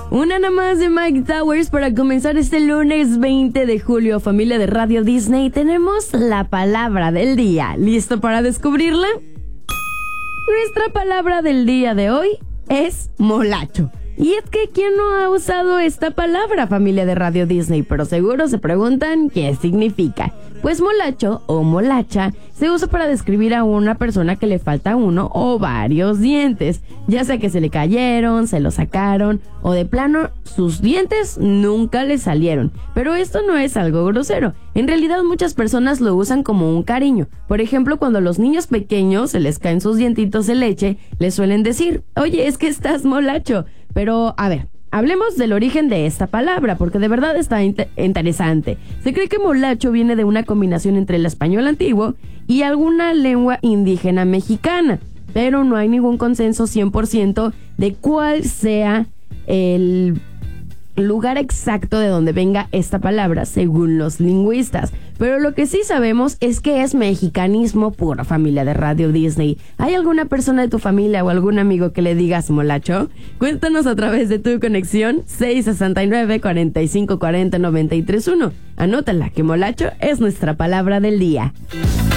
Una nada más de Mike Towers para comenzar este lunes 20 de julio, familia de Radio Disney. Tenemos la palabra del día. ¿Listo para descubrirla? Nuestra palabra del día de hoy es molacho. Y es que ¿quién no ha usado esta palabra, familia de Radio Disney? Pero seguro se preguntan qué significa. Pues molacho o molacha se usa para describir a una persona que le falta uno o varios dientes, ya sea que se le cayeron, se lo sacaron o de plano sus dientes nunca le salieron. Pero esto no es algo grosero. En realidad muchas personas lo usan como un cariño. Por ejemplo, cuando a los niños pequeños se les caen sus dientitos de leche, les suelen decir, oye, es que estás molacho. Pero, a ver, hablemos del origen de esta palabra, porque de verdad está interesante. Se cree que molacho viene de una combinación entre el español antiguo y alguna lengua indígena mexicana, pero no hay ningún consenso 100% de cuál sea el lugar exacto de donde venga esta palabra según los lingüistas. Pero lo que sí sabemos es que es mexicanismo puro, familia de Radio Disney. ¿Hay alguna persona de tu familia o algún amigo que le digas molacho? Cuéntanos a través de tu conexión 669-4540-931. Anótala, que molacho es nuestra palabra del día.